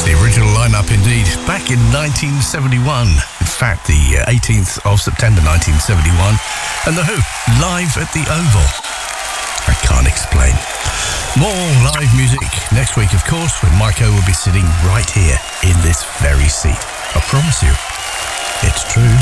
The original lineup indeed, back in 1971. In fact, the 18th of September 1971. And The Who, live at the Oval. I can't explain. More live music next week, of course, when Marco will be sitting right here in this very seat. I promise you, it's true.